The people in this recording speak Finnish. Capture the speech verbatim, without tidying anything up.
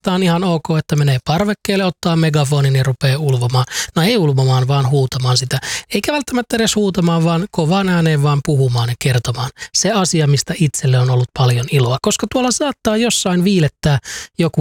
Tämä on ihan ok, että menee parvekkeelle, ottaa megafonin ja rupeaa ulvomaan. No ei ulvomaan, vaan huutamaan sitä. Eikä välttämättä edes huutamaan, vaan kovaan ääneen vaan puhumaan ja kertomaan. Se asia, mistä itselle on ollut paljon iloa. Koska tuolla saattaa jossain viilettää joku